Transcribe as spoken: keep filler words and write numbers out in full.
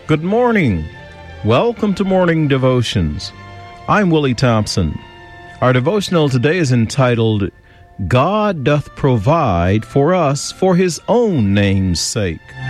Good morning. Welcome to Morning Devotions. I'm Willie Thompson. Our devotional today is entitled, God Doth Provide for Us for His Own Name's Sake.